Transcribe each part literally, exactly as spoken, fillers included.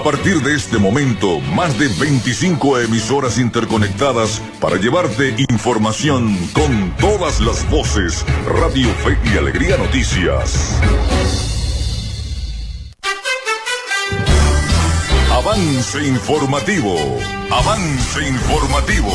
A partir de este momento, más de veinticinco emisoras interconectadas para llevarte información con todas las voces. Radio Fe y Alegría Noticias. Avance informativo. Avance informativo.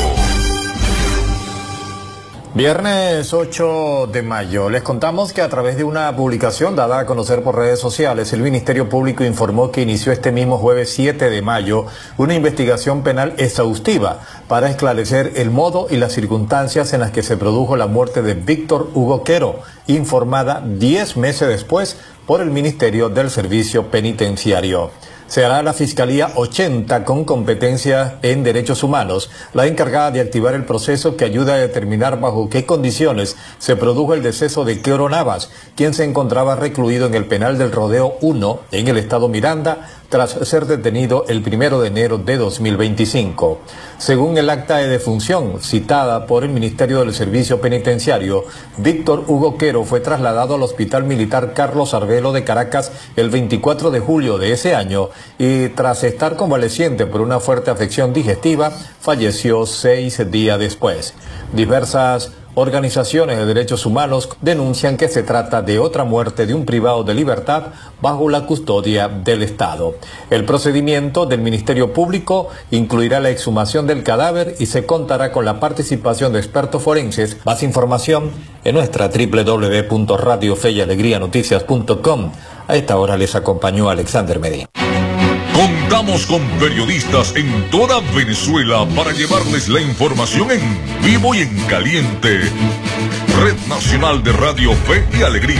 Viernes ocho de mayo, les contamos que a través de una publicación dada a conocer por redes sociales, el Ministerio Público informó que inició este mismo jueves siete de mayo una investigación penal exhaustiva para esclarecer el modo y las circunstancias en las que se produjo la muerte de Víctor Hugo Quero, informada diez meses después por el Ministerio del Servicio Penitenciario. Será la Fiscalía ochenta con competencia en derechos humanos la encargada de activar el proceso que ayuda a determinar bajo qué condiciones se produjo el deceso de Quero Navas, quien se encontraba recluido en el penal del Rodeo uno en el estado Miranda tras ser detenido el primero de enero de dos mil veinticinco. Según el acta de defunción citada por el Ministerio del Servicio Penitenciario, Víctor Hugo Quero fue trasladado al Hospital Militar Carlos Arvelo de Caracas el veinticuatro de julio de ese año y tras estar convaleciente por una fuerte afección digestiva, falleció seis días después. Diversas organizaciones de derechos humanos denuncian que se trata de otra muerte de un privado de libertad bajo la custodia del Estado. El procedimiento del Ministerio Público incluirá la exhumación del cadáver y se contará con la participación de expertos forenses. Más información en nuestra doble u doble u doble u punto radio fe y alegría noticias punto com. A esta hora les acompañó Alexander Medina. Contamos con periodistas en toda Venezuela para llevarles la información en vivo y en caliente. Red Nacional de Radio Fe y Alegría.